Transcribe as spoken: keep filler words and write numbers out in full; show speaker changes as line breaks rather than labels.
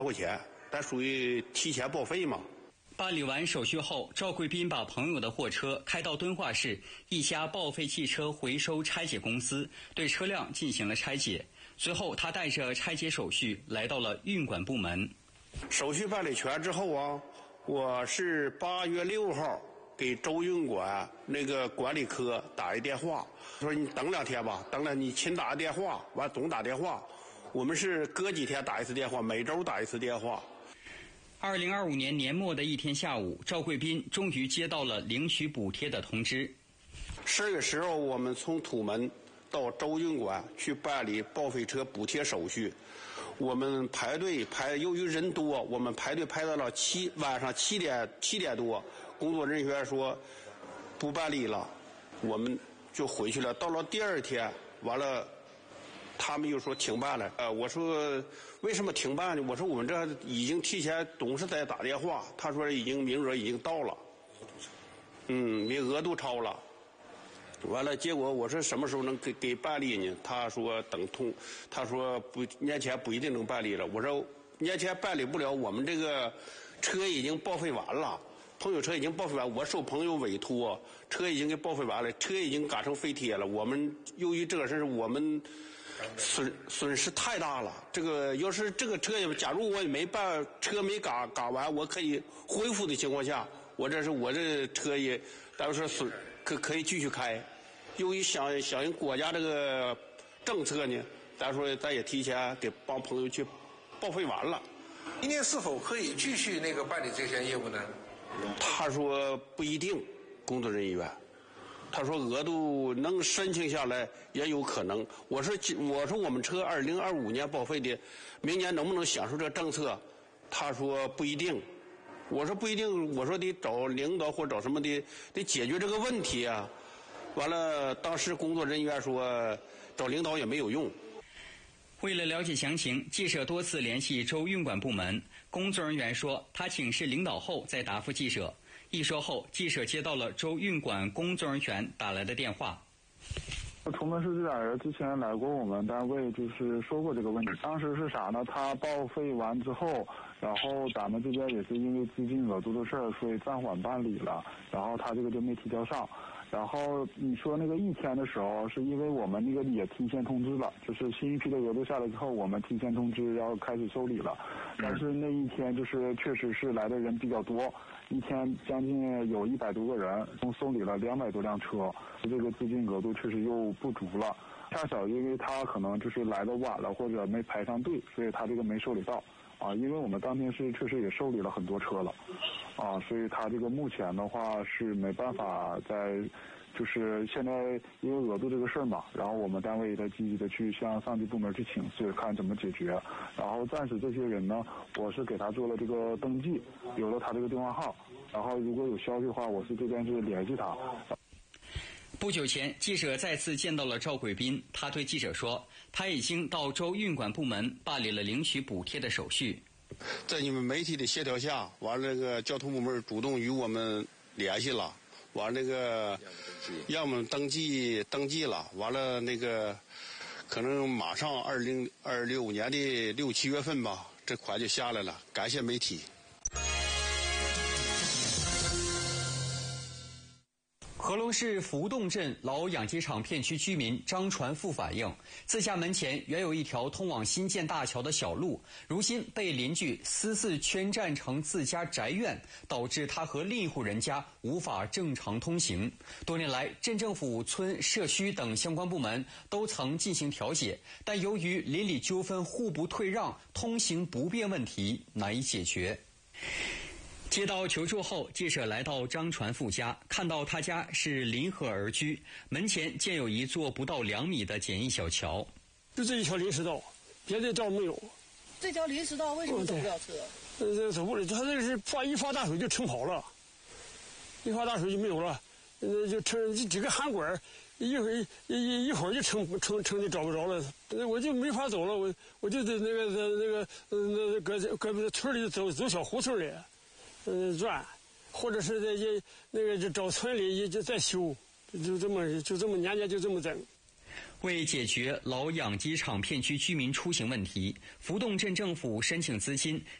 块钱，但属于提前报废嘛。
办理完手续后，赵贵斌把朋友的货车开到敦化市一家报废汽车回收拆解公司，对车辆进行了拆解。随后，他带着拆解手续来到了运管部门。
手续办理全之后啊，我是八月六号给州运管那个管理科打一电话，说你等两天吧，等两你勤打个电话，完总打电话。我们是隔几天打一次电话，每周打一次电话。
二零二五年年末的一天下午，赵贵斌终于接到了领取补贴的通知。
十二月十号，我们从土门到州运管去办理报废车补贴手续。我们排队排，由于人多，我们排队排到了七晚上七点七点多，工作人员说不办理了，我们就回去了。到了第二天，完了。他们又说停办了，呃，我说为什么停办呢？我说我们这已经提前董事在打电话，他说已经名额已经到了，嗯，名额度超了。完了，结果我说什么时候能给给办理呢？他说等通，他说不年前不一定能办理了。我说年前办理不了，我们这个车已经报废完了，朋友车已经报废完，我受朋友委托，车已经给报废完了，车已经嘎成废铁了。我们由于这个事，我们。损损失太大了，这个要是这个车也，假如我也没办车没嘎嘎完，我可以恢复的情况下，我这是我这车也，但是损可可以继续开。由于响响应国家这个政策呢，咱说咱也提前给帮朋友去报废完了。
明年是否可以继续那个办理这项业务呢？
他说不一定，工作人员。他说额度能申请下来也有可能。我说我说我们车二零二五年报废的，明年能不能享受这政策？他说不一定。我说不一定，我说得找领导或找什么的，得解决这个问题啊。完了，当时工作人员说找领导也没有用。
为了了解详情，记者多次联系州运管部门，工作人员说他请示领导后再答复记者。一说后，记者接到了州运管工作人员打来的电话。
土门市这俩人之前来过我们单位，就是说过这个问题。当时是啥呢？他报废完之后，然后咱们这边也是因为资金额度的事儿，所以暂缓办理了，然后他这个就没提交上。然后你说那个一天的时候，是因为我们那个也提前通知了，就是新一批的额度下来之后，我们提前通知要开始收理了。但是那一天就是确实是来的人比较多，一天将近有一百多个人，共收理了两百多辆车，这个资金额度确实又不足了。恰巧因为他可能就是来的晚了，或者没排上队，所以他这个没受理到。啊，因为我们当天是确实也受理了很多车了，啊，所以他这个目前的话是没办法在，就是现在因为额度这个事儿嘛，然后我们单位也在积极的去向上级部门去请示，看怎么解决。然后暂时这些人呢，我是给他做了这个登记，有了他这个电话号，然后如果有消息的话，我是这边是联系他。
不久前，记者再次见到了赵贵斌，他对记者说，他已经到州运管部门办理了领取补贴的手续。
在你们媒体的协调下，完了那个交通部门主动与我们联系了，完了那个让我们登记登记了，完了那个可能马上二零二六年的六七月份吧，这款就下来了。感谢媒体。
合隆市福洞镇老养鸡场片区居民张传富反映，自家门前原有一条通往新建大桥的小路，如今被邻居私自圈占成自家宅院，导致他和另一户人家无法正常通行。多年来，镇政府、村、社区等相关部门都曾进行调解，但由于邻里纠纷互不退让，通行不便问题难以解决。接到求助后，记者来到张传富家，看到他家是临河而居，门前建有一座不到两米的简易小桥。
就这一条临时道，别的道没有。
这条临时道为什么走不了车？
呃，这走不了，他这是发一发大水就撑跑了，一发大水就没有了，呃，就撑几个涵管，一会儿一一会儿就撑撑撑就找不着了，我就没法走了，我我就在那个那个呃那搁搁搁村里走走小胡同里。嗯，转，或者是在这那个找村里也就再修，就这么就这么年年就这么整。
为解决老养鸡场片区居民出行问题，浮动镇政府申请资金。